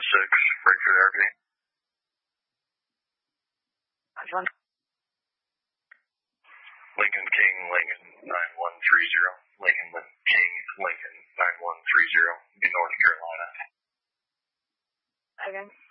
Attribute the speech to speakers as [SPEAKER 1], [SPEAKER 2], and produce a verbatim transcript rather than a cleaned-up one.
[SPEAKER 1] six, Breakthrough R P.
[SPEAKER 2] John.
[SPEAKER 1] Lincoln King, Lincoln nine one three zero. Lincoln King, Lincoln nine one three zero. In North Carolina.
[SPEAKER 2] Again.